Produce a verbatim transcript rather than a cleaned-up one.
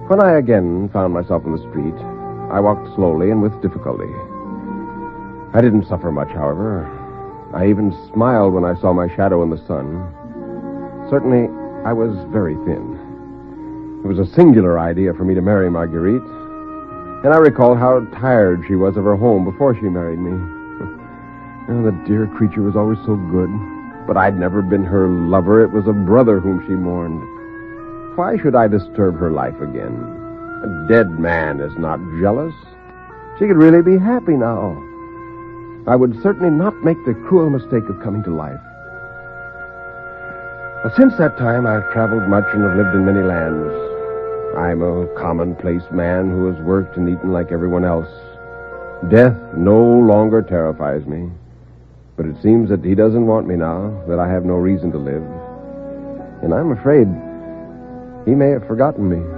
When I again found myself in the street, I walked slowly and with difficulty. I didn't suffer much, however. I even smiled when I saw my shadow in the sun. Certainly, I was very thin. It was a singular idea for me to marry Marguerite, and I recalled how tired she was of her home before she married me. Oh, the dear creature was always so good, but I'd never been her lover. It was a brother whom she mourned. Why should I disturb her life again? A dead man is not jealous. She could really be happy now. I would certainly not make the cruel mistake of coming to life. Well, since that time, I've traveled much and have lived in many lands. I'm a commonplace man who has worked and eaten like everyone else. Death no longer terrifies me. But it seems that he doesn't want me now, that I have no reason to live. And I'm afraid he may have forgotten me.